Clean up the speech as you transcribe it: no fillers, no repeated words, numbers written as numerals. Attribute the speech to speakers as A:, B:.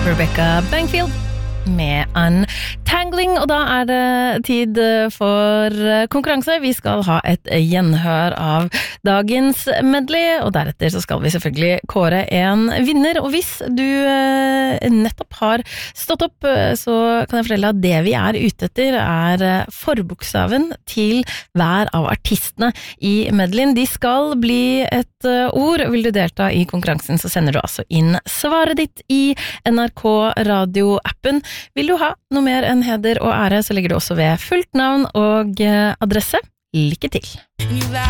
A: Rebecca Bangfield med Untangling, og da det tid for konkurranse. Vi skal ha et gjenhør av dagens medley, og deretter så skal vi selvfølgelig kåre en vinner. Og hvis du nettopp har stått opp, så kan jeg fortelle at det vi ute etter forbokstaven til hver av artistene i medleyen. De skal bli et ord. Vil du delta i konkurransen, så sender du altså inn svaret ditt i NRK Radio-appen. Vil du ha noe mer enn heder og ære, så legger du også ved fullt navn og adresse. Lykke til!